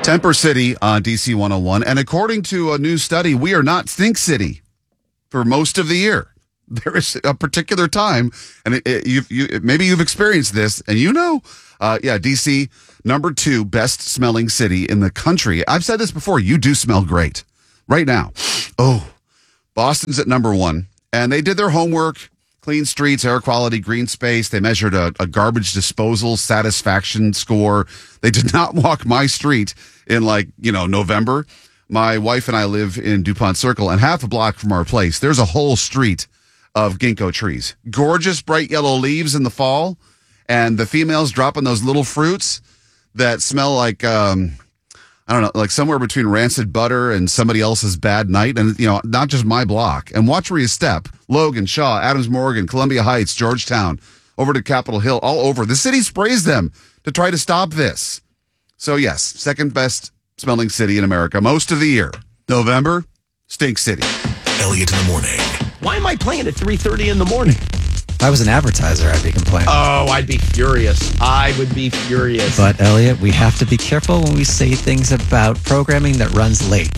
Temper City on DC 101. And according to a new study, we are not Stink City for most of the year. There is a particular time, and maybe you've experienced this, and DC, number 2 best smelling city in the country. I've said this before. You do smell great right now. Oh, Boston's at number 1, and they did their homework. Clean streets, air quality, green space. They measured a garbage disposal satisfaction score. They did not walk my street in November. My wife and I live in DuPont Circle, and half a block from our place, there's a whole street of ginkgo trees. Gorgeous bright yellow leaves in the fall, and the females dropping those little fruits that smell like, like somewhere between rancid butter and somebody else's bad night. And, not just my block. And watch where you step. Logan, Shaw, Adams Morgan, Columbia Heights, Georgetown, over to Capitol Hill, all over. The city sprays them to try to stop this. So, yes, second best smelling city in America most of the year. November, Stink City. Elliot in the morning. Why am I playing at 3:30 in the morning? If I was an advertiser, I'd be complaining. Oh, I'd be furious. I would be furious. But, Elliot, we have to be careful when we say things about programming that runs late.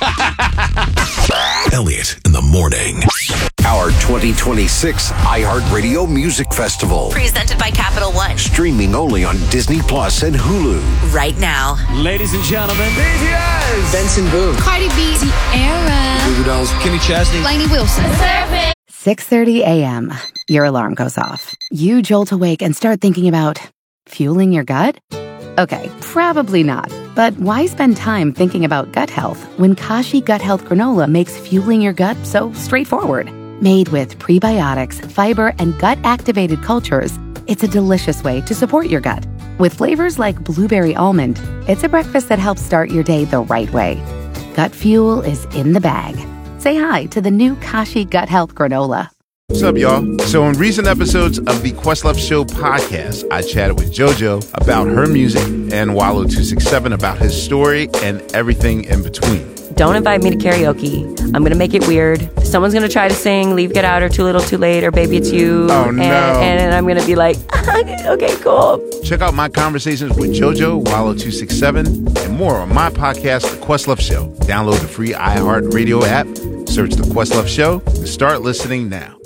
Elliot in the morning. Our 2026 iHeartRadio Music Festival. Presented by Capital One. Streaming only on Disney Plus and Hulu. Right now. Ladies and gentlemen, BTS. Benson Boone. Cardi B. Sierra. Goo Goo Dolls. Kenny Chesney. Lainey Wilson. 6:30 a.m. Your alarm goes off. You jolt awake and start thinking about fueling your gut? Okay, probably not. But why spend time thinking about gut health when Kashi Gut Health Granola makes fueling your gut so straightforward? Made with prebiotics, fiber, and gut-activated cultures, it's a delicious way to support your gut. With flavors like blueberry almond, it's a breakfast that helps start your day the right way. Gut fuel is in the bag. Say hi to the new Kashi Gut Health Granola. What's up, y'all? So in recent episodes of the Questlove Show podcast, I chatted with JoJo about her music and Wallow267 about his story and everything in between. Don't invite me to karaoke. I'm going to make it weird. Someone's going to try to sing Leave, Get Out, or Too Little, Too Late, or Baby It's You. Oh, no. And I'm going to be like, okay, cool. Check out my conversations with JoJo, Wallow267, and more on my podcast, The Questlove Show. Download the free iHeartRadio app, search The Questlove Show, and start listening now.